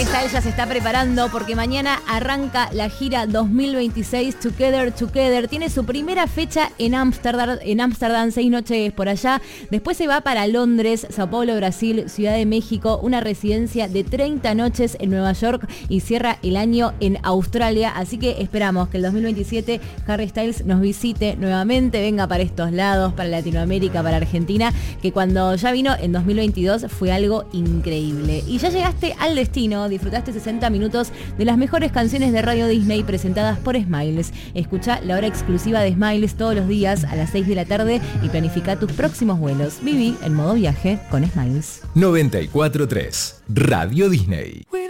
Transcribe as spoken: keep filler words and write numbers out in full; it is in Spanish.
Harry Styles ya se está preparando porque mañana arranca la gira dos mil veintiséis Together Together. Tiene su primera fecha en Ámsterdam, en Ámsterdam, seis noches por allá. Después se va para Londres, Sao Paulo, Brasil, Ciudad de México, una residencia de treinta noches en Nueva York y cierra el año en Australia. Así que esperamos que el dos mil veintisiete Harry Styles nos visite nuevamente, venga para estos lados, para Latinoamérica, para Argentina, que cuando ya vino en dos mil veintidós fue algo increíble. Y ya llegaste al destino, disfrutaste sesenta minutos de las mejores canciones de Radio Disney presentadas por Smiles. Escucha la hora exclusiva de Smiles todos los días a las seis de la tarde y planifica tus próximos vuelos. Viví en modo viaje con Smiles. noventa y cuatro punto tres Radio Disney.